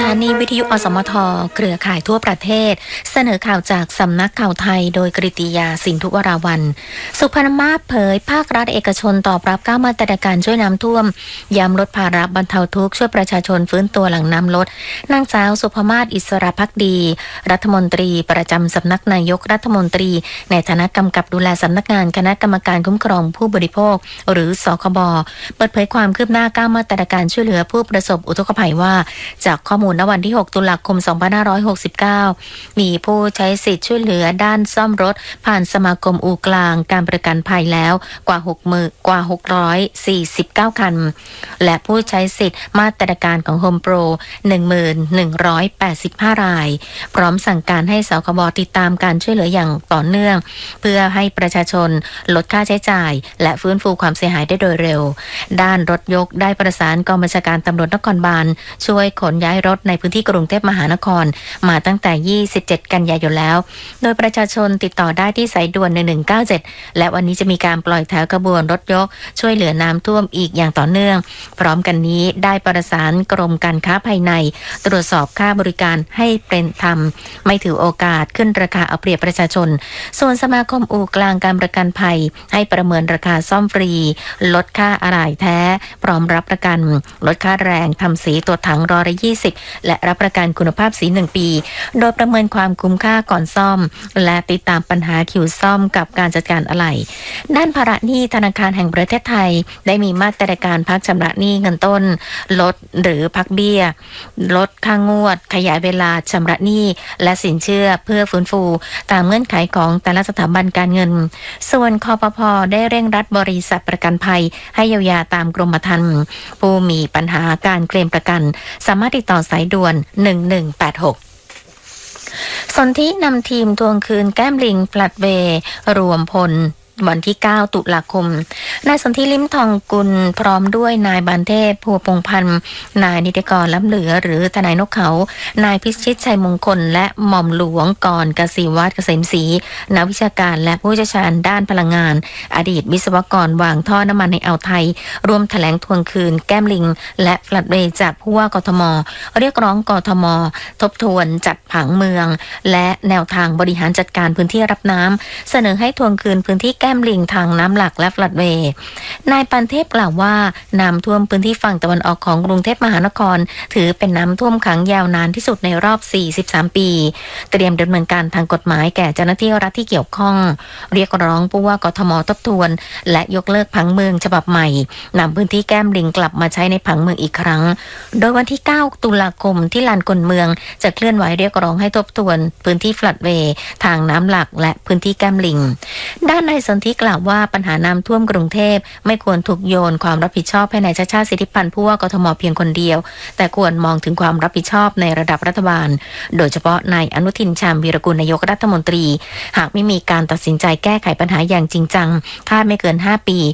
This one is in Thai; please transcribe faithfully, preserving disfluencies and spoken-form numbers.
านีวิทยุอสมทเครือข่ายทั่วประเทศเสนอข่าวจากสำนักข่าวไทยโดยกฤติยาสินธุวราวัลย์สุพรรณมาศเผยภาครัฐเอกชนตอบรับเก้ามาตรการช่วยน้ำท่วมย้ำลดภาระบรรเทาทุกข์ช่วยประชาชนฟื้นตัวหลังน้ำลดนางสาวสุภมาศอิสระภักดีรัฐมนตรีประจำสำนักนายกรัฐมนตรีในฐานะกำกับดูแลสำนักงานคณะกรรมการคุ้มครองผู้บริโภคหรือสคบเปิดเผยความคืบหน้าเก้ามาตรการช่วยเหลือผู้ประสบอุทกภัยว่าจากข้อมูลณวันที่หกตุลาคมสองพันห้าร้อยหกสิบเก้ามีผู้ใช้สิทธิ์ช่วยเหลือด้านซ่อมรถผ่านสมาคมอู่กลางการประกันภัยแล้วกว่าหกหมื่นกว่าหกร้อยสี่สิบเก้าคันและผู้ใช้สิทธิ์มาตรการของ Home Pro หนึ่งหมื่นหนึ่งร้อยแปดสิบห้ารายพร้อมสั่งการให้สคบติดตามการช่วยเหลืออย่างต่อเนื่องเพื่อให้ประชาชนลดค่าใช้จ่ายและฟื้นฟูความเสียหายได้โดยเร็วด้านรถยกได้ประสานกองบัญชาการตำรวจนครบาลช่วยขนย้ายรถในพื้นที่กรุงเทพมหานครมาตั้งแต่ยี่สิบเจ็ดกันยายนแล้วโดยประชาชนติดต่อได้ที่สายด่วนหนึ่งหนึ่งเก้าเจ็ดและวันนี้จะมีการปล่อยแถวขบวนรถยกช่วยเหลือน้ำท่วมอีกอย่างต่อเนื่องพร้อมกันนี้ได้ประสานกรมการค้าภายในตรวจสอบค่าบริการให้เป็นธรรมไม่ถือโอกาสขึ้นราคาเอาเปรียบประชาชนส่วนสมาคมอู่กลางการประกันภัยให้ประเมินราคาซ่อมฟรีลดค่าอะไหล่แท้พร้อมรับประกันลดค่าแรงทำสีตัวถังร้อยละยี่สิบและรับประกันคุณภาพสีหนึ่งปีโดยประเมินความคุ้มค่าก่อนซ่อมและติดตามปัญหาคิวซ่อมกับการจัดการอะไหล่ด้านภาระหนี้ธนาคารแห่งประเทศไทยได้มีมาตรการพักชำระหนี้เงินต้นลดหรือพักเบี้ยลดค่างวดขยายเวลาชำระหนี้และสินเชื่อเพื่อฟื้นฟูตามเงื่อนไขของแต่ละสถาบันการเงินส่วนคปภ.ได้เร่งรัดบริษัทประกันภัยให้เยียวยาตามกรมธรรม์ผู้มีปัญหาการเคลมประกันสามารถติดต่อสายด่วนหนึ่งหนึ่งแปดหกสนธินำทีมทวงคืนแก้มลิงพลัดเวรวมพลวันที่เก้าตุลาคมนายสนธิลิ้มทองกุลพร้อมด้วยนายบานเทพพัวพงพันธ์นายนิติกรล้ำเหลือหรือทนายนกเขานายพิชิตชัยมงคลและหม่อมหลวงกรกสิวัฒน์เกษมศรีนักวิชาการและผู้เชี่ยวชาญด้านพลังงานอดีตวิศวกรวางท่อน้ำมันในอ่าวไทยรวมแถลงทวงคืนแก้มลิงและฟลัดเวย์จากผู้ว่ากทมเรียกร้องกทมทบทวนจัดผังเมืองและแนวทางบริหารจัดการพื้นที่รับน้ำเสนอให้ทวงคืนพื้นที่แก้มลิงทางน้ำหลักและฟลัดเวย์นายปันเทพกล่าวว่าน้ำท่วมพื้นที่ฝั่งตะวันออกของกรุงเทพมหานครถือเป็นน้ำท่วมขังยาวนานที่สุดในรอบสี่สิบสามปีเตรียมดำเนินการทางกฎหมายแก่เจ้าหน้าที่รัฐที่เกี่ยวข้องเรียกร้องผู้ว่ากทมทบทวนและยกเลิกผังเมืองฉบับใหม่นำพื้นที่แก้มลิงกลับมาใช้ในผังเมืองอีกครั้งโดยวันที่เก้าตุลาคมที่ลานกลเมืองจะเคลื่อนไหวเรียกร้องให้ทบทวนพื้นที่ฟลัดเวย์ทางน้ำหลักและพื้นที่แก้มลิงด้านนายสนธิกล่าวว่าปัญหาน้ำท่วมกรุงเทพไม่ควรถูกโยนความรับผิดชอบให้นายชาติชาติสิทธิพันธ์ผู้ว่ากทมเพียงคนเดียวแต่ควรมองถึงความรับผิดชอบในระดับรัฐบาลโดยเฉพาะนายอนุทินชาญวีรกุลนายกรัฐมนตรีหากไม่มีการตัดสินใจแก้ไขปัญหาอย่างจริงจังคาดไม่เกินห้าปี